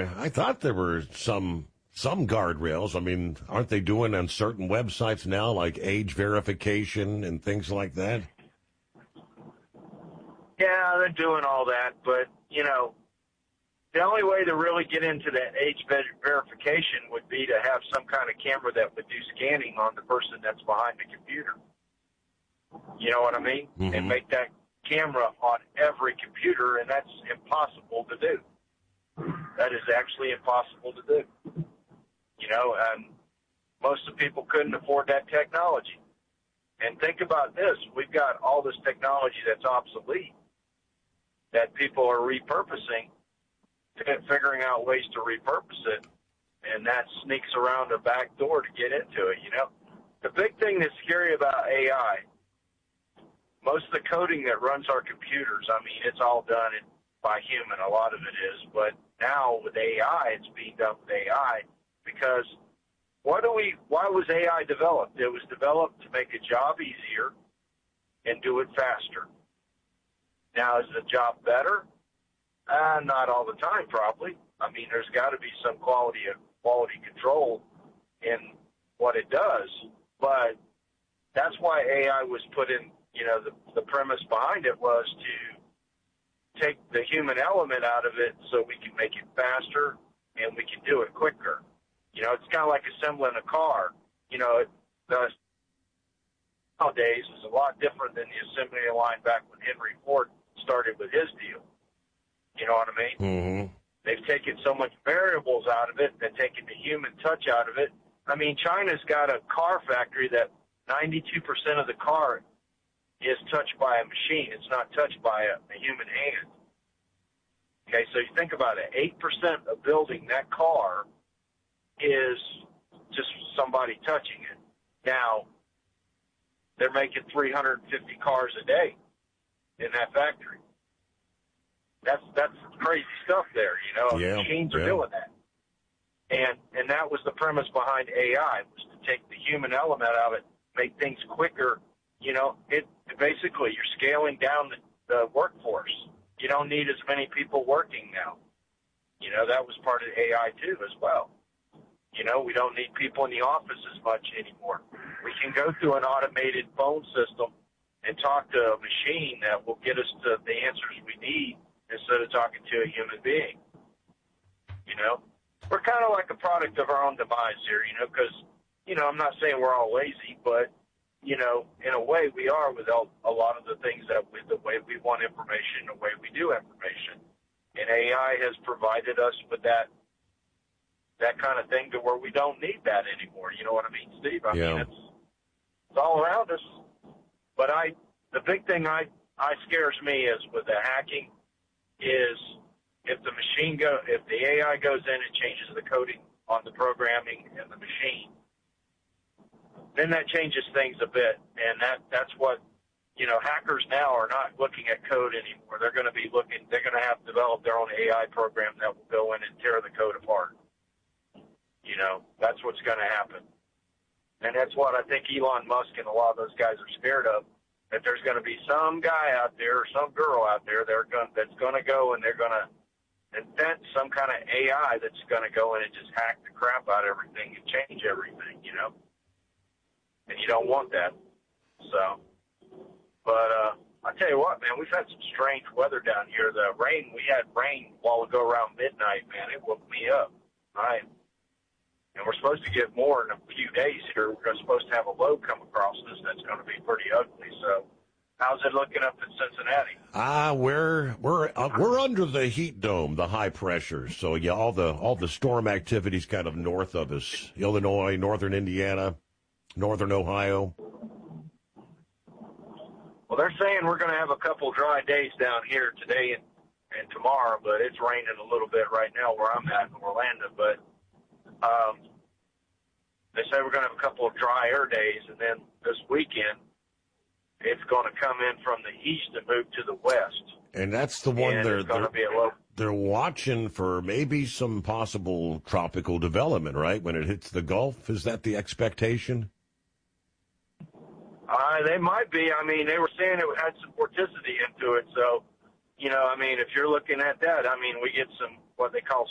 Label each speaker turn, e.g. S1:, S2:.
S1: I thought there were some guardrails. I mean, aren't they doing on certain websites now, like age verification and things like that?
S2: Yeah, they're doing all that, but, the only way to really get into that age verification would be to have some kind of camera that would do scanning on the person that's behind the computer. You know what I mean?
S1: Mm-hmm.
S2: And make that camera on every computer, and that's impossible to do. That is actually impossible to do. And most of the people couldn't afford that technology. And think about this. We've got all this technology that's obsolete that people are repurposing, figuring out ways to repurpose it, and that sneaks around a back door to get into it, The big thing that's scary about AI, most of the coding that runs our computers, it's all done by human, a lot of it is, but now with AI, it's being done with AI because why was AI developed? It was developed to make a job easier and do it faster. Now, is the job better? Not all the time, probably. There's got to be some quality control in what it does, but that's why AI was put in. The premise behind it was to take the human element out of it so we can make it faster and we can do it quicker. It's kind of like assembling a car. Nowadays is a lot different than the assembly line back when Henry Ford started with his deal. You know what I mean?
S1: Mm-hmm.
S2: They've taken so much variables out of it, they've taken the human touch out of it. China's got a car factory that 92% of the car is touched by a machine. It's not touched by a human hand. Okay, so you think about it. 8% of building that car is just somebody touching it. Now, they're making 350 cars a day in that factory. That's crazy stuff there,
S1: Yeah,
S2: Machines are doing that. And that was the premise behind AI, was to take the human element out of it, make things quicker. Basically you're scaling down the workforce. You don't need as many people working now. That was part of AI too as well. We don't need people in the office as much anymore. We can go through an automated phone system and talk to a machine that will get us to the answers we need instead of talking to a human being. We're kind of like a product of our own demise here, because, I'm not saying we're all lazy, but, in a way we are with a lot of the things the way we want information, the way we do information. And AI has provided us with that kind of thing to where we don't need that anymore. You know what I mean, Steve? It's all around us. But the big thing scares me is with the hacking is if the AI goes in and changes the coding on the programming and the machine, then that changes things a bit. And that's what, hackers now are not looking at code anymore. They're going to have to develop their own AI program that will go in and tear the code apart. That's what's going to happen. And that's what I think Elon Musk and a lot of those guys are scared of, that there's going to be some guy out there or some girl out there that's going to go and they're going to invent some kind of AI that's going to go in and just hack the crap out of everything and change everything, And you don't want that. So, but I tell you what, man, we've had some strange weather down here. We had rain a while ago around midnight, man. It woke me up. Right. And we're supposed to get more in a few days here. We're supposed to have a low come across us that's going to be pretty ugly. So, how's it looking up in Cincinnati?
S1: We're under the heat dome, the high pressure. So yeah, all the storm activities kind of north of us, Illinois, northern Indiana, northern Ohio.
S2: Well, they're saying we're going to have a couple dry days down here today and tomorrow, but it's raining a little bit right now where I'm at in Orlando. But they say we're going to have a couple of dry air days, and then this weekend it's going to come in from the east and move to the west.
S1: And that's the one they're watching for maybe some possible tropical development, right? When it hits the Gulf, is that the expectation?
S2: They might be. They were saying it had some vorticity into it. So, if you're looking at that, we get some what they call